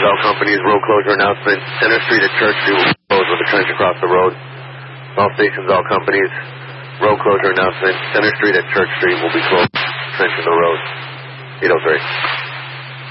all companies, road closure announcement. Center Street at Church Street will be closed with a trench across the road. All stations, all companies, road closure announcement. Center Street at Church Street will be closed, trench in the road. 803.